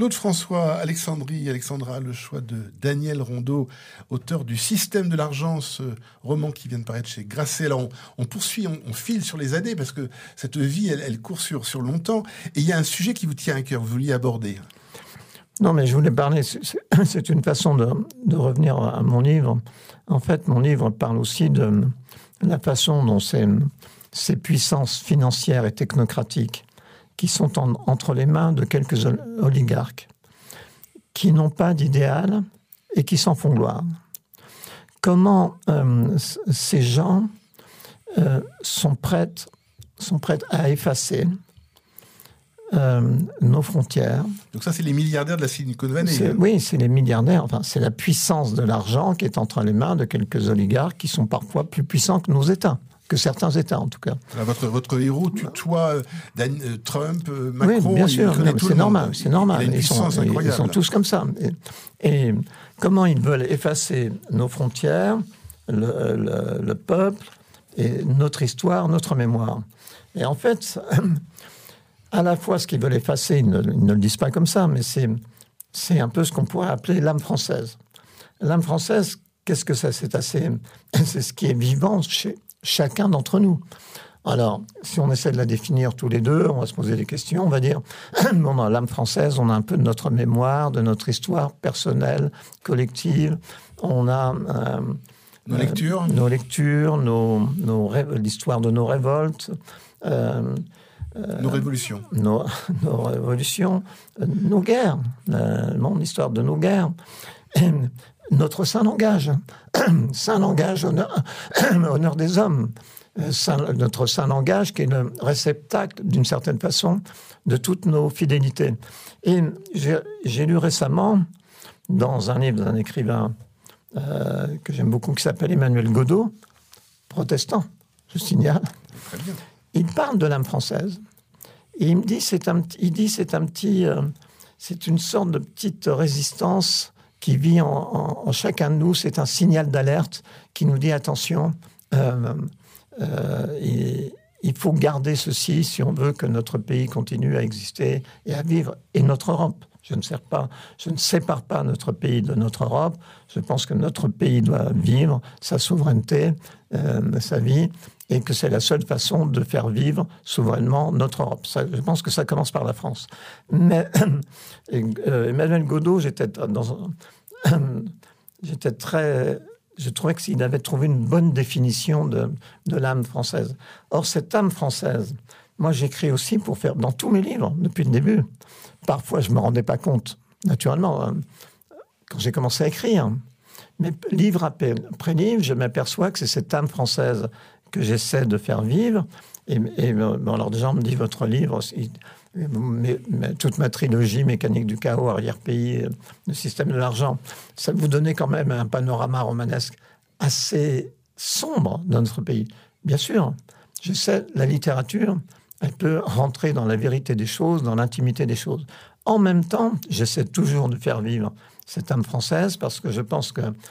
Claude François, Alexandra, le choix de Daniel Rondeau, auteur du Système de l'argent, ce roman qui vient de paraître chez Grasset. Alors on poursuit, on file sur les années parce que cette vie, elle court sur longtemps. Et il y a un sujet qui vous tient à cœur, vous vouliez aborder. Non, mais je voulais parler, c'est une façon de revenir à mon livre. En fait, mon livre parle aussi de la façon dont ces puissances financières et technocratiques qui sont entre les mains de quelques oligarques, qui n'ont pas d'idéal et qui s'en font gloire. Comment ces gens sont prêts à effacer nos frontières. Donc ça, c'est les milliardaires de la Silicon Valley. Oui, c'est les milliardaires. Enfin, c'est la puissance de l'argent qui est entre les mains de quelques oligarques qui sont parfois plus puissants que nos États. Que certains États, en tout cas. Alors votre héros tutoie Trump, Macron... Oui, bien sûr, c'est normal. Ils sont tous comme ça. Et comment ils veulent effacer nos frontières, le peuple, et notre histoire, notre mémoire. Et en fait, à la fois, ce qu'ils veulent effacer, ils ne le disent pas comme ça, mais c'est un peu ce qu'on pourrait appeler l'âme française. L'âme française, qu'est-ce que c'est ? C'est ce qui est vivant chez chacun d'entre nous. Alors, si on essaie de la définir tous les deux, on va se poser des questions, on va dire, bon, dans l'âme française, on a un peu de notre mémoire, de notre histoire personnelle, collective, on a... nos lectures, l'histoire de nos révoltes, nos révolutions, nos révolutions, nos guerres, l'histoire de nos guerres, et notre saint langage honneur des hommes, notre saint langage qui est le réceptacle d'une certaine façon de toutes nos fidélités. Et j'ai lu récemment dans un livre d'un écrivain que j'aime beaucoup, qui s'appelle Emmanuel Godeau, protestant, je signale. Très bien. Il parle de l'âme française. Et il me dit, c'est une sorte de petite résistance qui vit en chacun de nous. C'est un signal d'alerte qui nous dit, attention, il faut garder ceci si on veut que notre pays continue à exister et à vivre, et notre Europe. Je ne sépare pas notre pays de notre Europe. Je pense que notre pays doit vivre sa souveraineté, sa vie, et que c'est la seule façon de faire vivre souverainement notre Europe. Je pense que ça commence par la France. Mais Emmanuel Godeau, je trouvais qu'il avait trouvé une bonne définition de l'âme française. Or, cette âme française, moi j'écris aussi pour faire, dans tous mes livres, depuis le début, parfois je ne me rendais pas compte, naturellement, quand j'ai commencé à écrire. Mais livre après livre, je m'aperçois que c'est cette âme française que j'essaie de faire vivre. Alors des gens me disent, votre livre, toute ma trilogie, Mécanique du chaos, Arrière-pays, le système de l'argent, ça vous donnait quand même un panorama romanesque assez sombre de notre pays. Bien sûr, je sais, la littérature, elle peut rentrer dans la vérité des choses, dans l'intimité des choses. En même temps, j'essaie toujours de faire vivre cette âme française parce que je pense que